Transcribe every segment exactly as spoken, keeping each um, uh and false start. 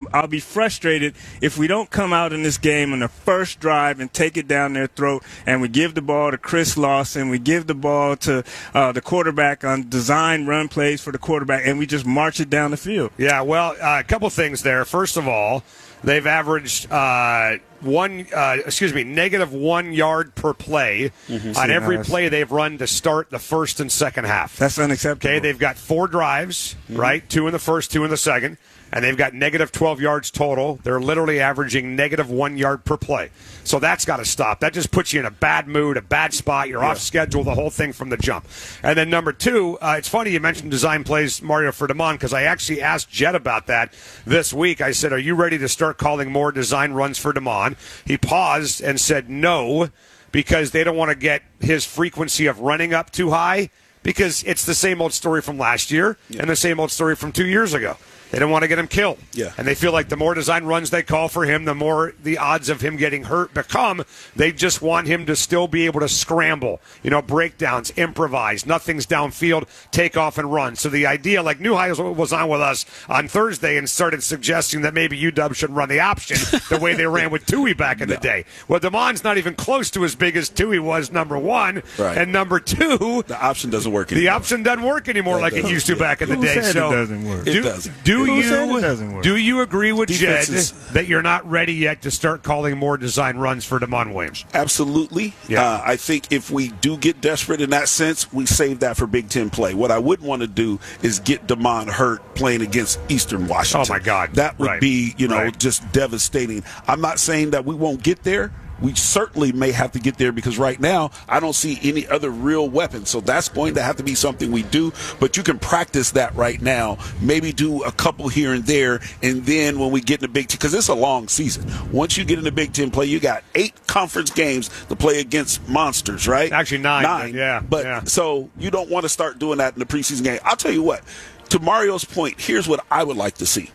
I'll be frustrated if we don't come out in this game on the first drive and take it down their throat, and we give the ball to Chris Lawson, we give the ball to uh, the quarterback on design run plays for the quarterback, and we just march it down the field. Yeah, well, uh, a couple things there. First of all, they've averaged uh, one, uh, excuse me, negative one yard per play mm-hmm. on every nice. play they've run to start the first and second half. That's unacceptable. Okay, they've got four drives, mm-hmm. right? Two in the first, two in the second, and they've got negative twelve yards total. They're literally averaging negative one yard per play. So that's got to stop. That just puts you in a bad mood, a bad spot. You're yeah. off schedule, the whole thing from the jump. And then number two, uh, it's funny you mentioned design plays, Mario, for Damon, because I actually asked Jed about that this week. I said, are you ready to start calling more design runs for Damon? He paused and said no, because they don't want to get his frequency of running up too high, because it's the same old story from last year yeah. and the same old story from two years ago. They don't want to get him killed. Yeah. And they feel like the more design runs they call for him, the more the odds of him getting hurt become. They just want him to still be able to scramble, you know, breakdowns, improvise, nothing's downfield, take off and run. So the idea, like Newhigh was on with us on Thursday and started suggesting that maybe U W should run the option the way they ran with Tui back in no. the day. Well, Damon's not even close to as big as Tui was, number one. Right. And number two, the option doesn't work anymore. The option doesn't work anymore yeah, like it used to yeah. back in the Who day. Said so it doesn't work. Do, it doesn't. Do Who you said it doesn't work? Do you agree with Defenses. Jed that you're not ready yet to start calling more design runs for Damon Williams? Absolutely. Yeah. Uh, I think if we do get desperate in that sense, we save that for Big Ten play. What I wouldn't want to do is get Damon hurt playing against Eastern Washington. Oh, my God. That would right. be, you know, right. just devastating. I'm not saying that we won't get there. We certainly may have to get there, because right now I don't see any other real weapon. So that's going to have to be something we do. But you can practice that right now. Maybe do a couple here and there. And then when we get in the Big Ten, because it's a long season. Once you get in the Big Ten play, you got eight conference games to play against monsters, right? Actually nine. Nine. Yeah. But yeah. so you don't want to start doing that in the preseason game. I'll tell you what. To Mario's point, here's what I would like to see.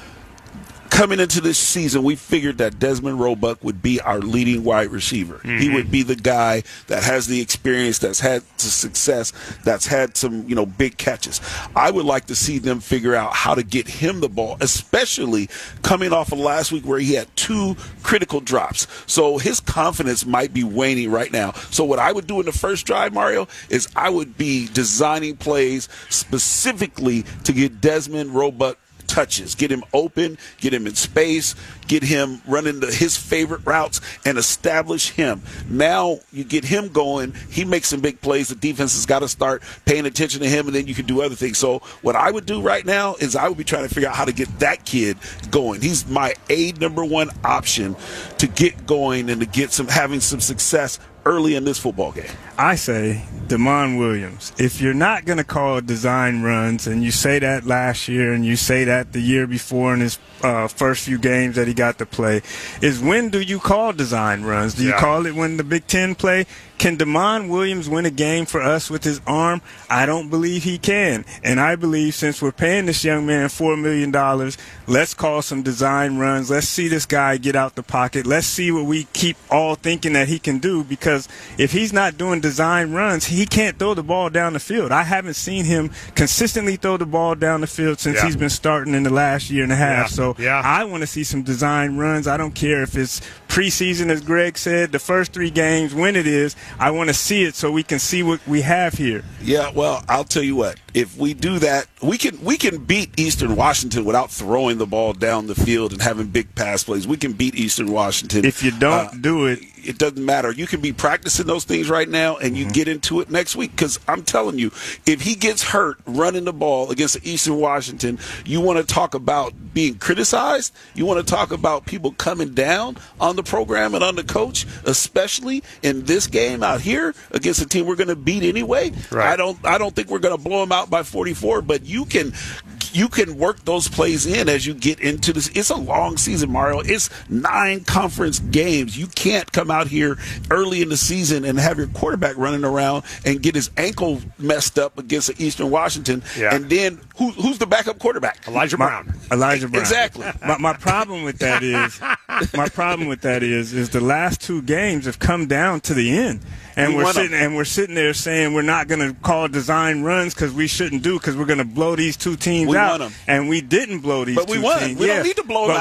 Coming into this season, we figured that Desmond Roebuck would be our leading wide receiver. Mm-hmm. He would be the guy that has the experience, that's had the success, that's had some, you know, big catches. I would like to see them figure out how to get him the ball, especially coming off of last week where he had two critical drops. So his confidence might be waning right now. So what I would do in the first drive, Mario, is I would be designing plays specifically to get Desmond Roebuck touches, get him open, get him in space, get him running the, his favorite routes, and establish him. Now you get him going, he makes some big plays. The defense has got to start paying attention to him, and then you can do other things. So what I would do right now is I would be trying to figure out how to get that kid going. He's my A number one option to get going and to get some having some success early in this football game. I say Damon Williams. If you're not going to call design runs, and you say that last year and you say that the year before in his uh, first few games that he got to play, is when do you call design runs? Do you yeah. call it when the Big Ten play? Can Damon Williams win a game for us with his arm? I don't believe he can. And I believe since we're paying this young man four million dollars, let's call some design runs. Let's see this guy get out the pocket. Let's see what we keep all thinking that he can do, because if he's not doing design runs, he can't throw the ball down the field. I haven't seen him consistently throw the ball down the field since yeah. he's been starting in the last year and a half. Yeah. So yeah. I want to see some design runs. I don't care if it's preseason, as Greg said, the first three games, when it is. I want to see it so we can see what we have here. Yeah, well, I'll tell you what. If we do that, we can we can beat Eastern Washington without throwing the ball down the field and having big pass plays. We can beat Eastern Washington. If you don't uh, do it, it doesn't matter. You can be practicing those things right now, and you mm-hmm. get into it next week. Because I'm telling you, if he gets hurt running the ball against Eastern Washington, you want to talk about being criticized. You want to talk about people coming down on the program and on the coach, especially in this game out here against a team we're going to beat anyway. Right. I don't. I don't think we're going to blow them out by forty-four, but you can you can work those plays in as you get into this. It's a long season, Mario. It's nine conference games. You can't come out here early in the season and have your quarterback running around and get his ankle messed up against Eastern Washington. Yeah. And then who, who's the backup quarterback? Elijah my, Brown. Elijah Brown. Exactly. My, my problem with that is my problem with that is is the last two games have come down to the end. And we we're sitting them. and we're sitting there saying we're not going to call design runs because we shouldn't do because we're going to blow these two teams we out. Won them. And we didn't blow these but two we won. teams. We yeah. don't need to blow them but out.